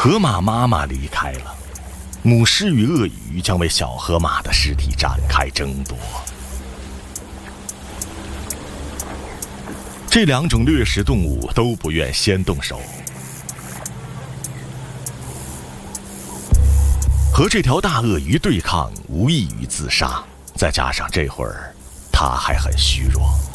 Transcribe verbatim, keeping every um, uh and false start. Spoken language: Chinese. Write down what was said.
河马妈妈离开了，母狮与鳄鱼将为小河马的尸体展开争夺。这两种掠食动物都不愿先动手，和这条大鳄鱼对抗无异于自杀，再加上这会儿它还很虚弱。